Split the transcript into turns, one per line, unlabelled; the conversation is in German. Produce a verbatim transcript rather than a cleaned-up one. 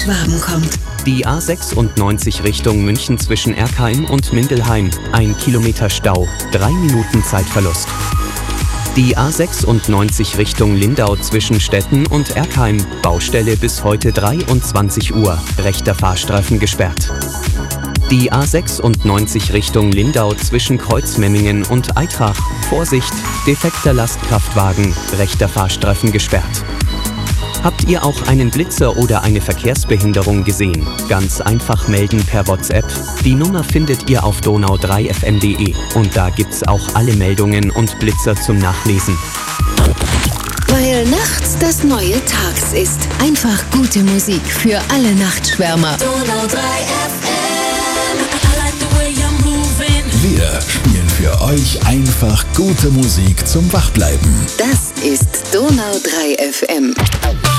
Schwaben kommt.
Die A sechsundneunzig Richtung München zwischen Erkheim und Mindelheim. Ein Kilometer Stau, drei Minuten Zeitverlust. Die A sechsundneunzig Richtung Lindau zwischen Stetten und Erkheim. Baustelle bis heute dreiundzwanzig Uhr. Rechter Fahrstreifen gesperrt. Die A sechsundneunzig Richtung Lindau zwischen Kreuzmemmingen und Aitrach. Vorsicht, defekter Lastkraftwagen. Rechter Fahrstreifen gesperrt. Habt ihr auch einen Blitzer oder eine Verkehrsbehinderung gesehen? Ganz einfach melden per WhatsApp. Die Nummer findet ihr auf donau drei f m punkt d e und da gibt's auch alle Meldungen und Blitzer zum Nachlesen.
Weil nachts das neue Tags ist. Einfach gute Musik für alle Nachtschwärmer. Donau drei F M. I like the way you're moving.
Wir spielen für euch einfach gute Musik zum Wachbleiben.
Das ist Donau drei F M.